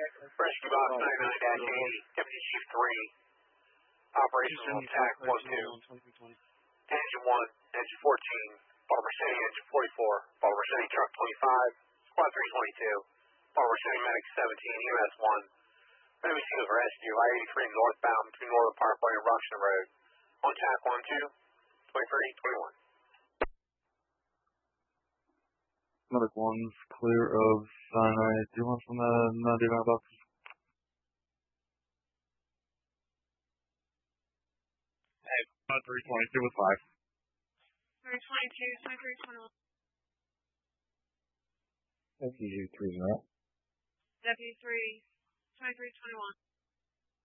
Rescue Box 99-80, Deputy Chief 3, Operational Attack 1-2, Engine 1, Engine 14, Baltimore City, Engine 44, Baltimore City Truck 25, Squad 322, Baltimore City Medic 17, EMS 1. Enemy Seals Rescue, I-83 northbound between Northern Parkway and Rushden Road. On TAC 1-2, 23-21. Medic 1's clear of Sinai. Do you want from the 99 boxes? Hey, 322 with 5. 322, 2321. FUG 3 0. W3, 2321.